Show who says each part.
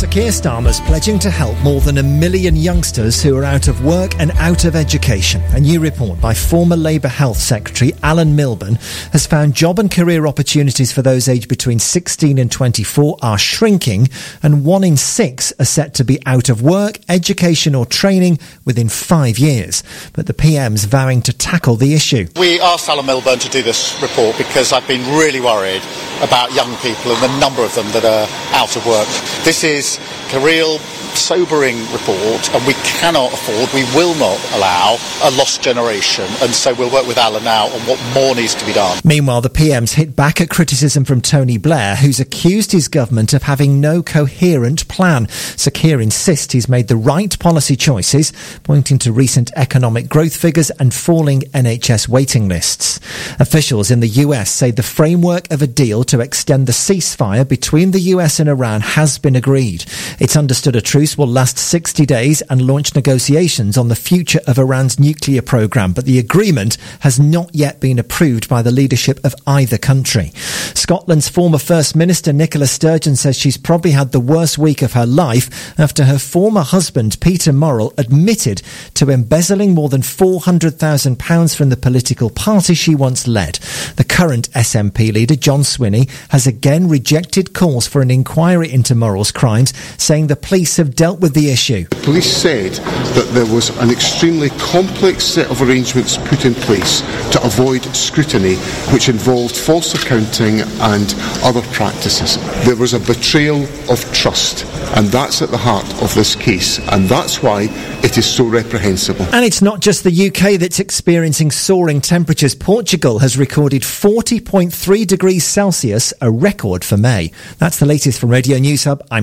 Speaker 1: Keir Starmer's pledging to help more than 1 million youngsters who are out of work and out of education. A new report by former Labour Health Secretary Alan Milburn has found job and career opportunities for those aged between 16 and 24 are shrinking, and 1 in 6 are set to be out of work, education or training within 5 years. But the PM's vowing to tackle the issue.
Speaker 2: We asked Alan Milburn to do this report because I've been really worried about young people and the number of them that are out of work. This is a real sobering report, and we cannot afford, we will not allow a lost generation, and so we'll work with Alan now on what more needs to be done.
Speaker 1: Meanwhile, the PM's hit back at criticism from Tony Blair, who's accused his government of having no coherent plan. Sir Keir insists he's made the right policy choices, pointing to recent economic growth figures and falling NHS waiting lists. Officials in the US say the framework of a deal to extend the ceasefire between the US and Iran has been agreed. It's understood a truce will last 60 days and launch negotiations on the future of Iran's nuclear programme, but the agreement has not yet been approved by the leadership of either country. Scotland's former First Minister Nicola Sturgeon says she's probably had the worst week of her life after her former husband Peter Murrell admitted to embezzling more than £400,000 from the political party she once led. The current SNP leader John Swinney has again rejected calls for an inquiry into Murrell's crimes, saying the police have dealt with the issue.
Speaker 3: The police said that there was an extremely complex set of arrangements put in place to avoid scrutiny, which involved false accounting and other practices. There was a betrayal of trust, and that's at the heart of this case, and that's why it is so reprehensible.
Speaker 1: And it's not just the UK that's experiencing soaring temperatures. Portugal has recorded 40.3 degrees Celsius, a record for May. That's the latest from Radio News Hub. I'm